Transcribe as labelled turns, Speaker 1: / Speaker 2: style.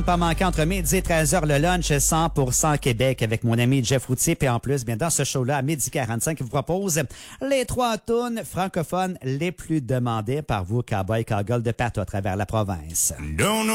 Speaker 1: Pas manquer entre midi et 13h le lunch 100% Québec avec mon ami Jeff Routier. Puis en plus, bien dans ce show-là, à midi 45, il vous propose les 3 tunes francophones les plus demandées par vous, cowboy cowgirl de partout à travers la province.